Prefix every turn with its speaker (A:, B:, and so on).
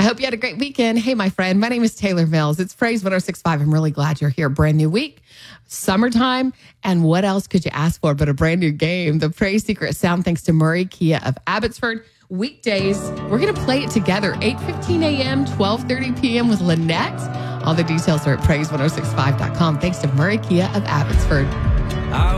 A: hope you had a great weekend. Hey, my friend, my name is Taylor Mills. It's Praise 106.5. I'm really glad you're here. Brand new week, summertime, and what else could you ask for but a brand new game? The Praise Secret Sound, thanks to Murray Kia of Abbotsford. Weekdays, we're going to play it together, 8:15 a.m., 12:30 p.m. with Lynette. All the details are at praise1065.com. Thanks to Murray Kia of Abbotsford.